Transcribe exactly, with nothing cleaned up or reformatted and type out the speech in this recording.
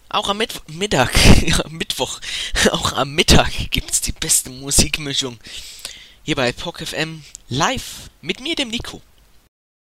Auch am Mittw Mittag, ja, Mittwoch, auch am Mittag gibt's die beste Musikmischung. Hier bei P O C F M live mit mir, dem Nico.